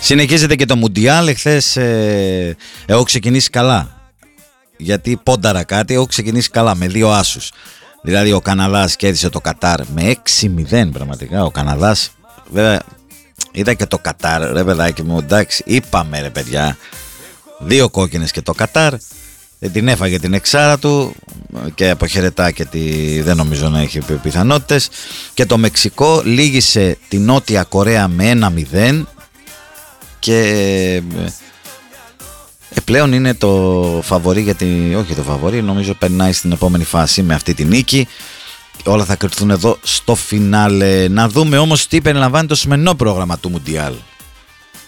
Συνεχίζεται και το Μουντιάλ. Εχθές έχω ξεκινήσει καλά. Γιατί πόνταρα κάτι, έχω ξεκινήσει καλά με 2 άσους. Δηλαδή ο Καναδάς κέρδισε το Κατάρ με 6-0 πραγματικά. Ο Καναδάς, βέβαια, είδα και το Κατάρ, ρε παιδάκι μου, εντάξει, είπαμε ρε παιδιά. 2 κόκκινες και το Κατάρ. Την έφαγε την εξάρα του και αποχαιρετά και δεν νομίζω να έχει πιθανότητες. Και το Μεξικό λύγησε τη Νότια Κορέα με 1-0 και πλέον είναι το φαβορί όχι το φαβορί, νομίζω περνάει στην επόμενη φάση με αυτή τη νίκη. Όλα θα κρυφθούν εδώ στο φινάλε. Να δούμε όμως τι περιλαμβάνει το σημερινό πρόγραμμα του Μουντιάλ.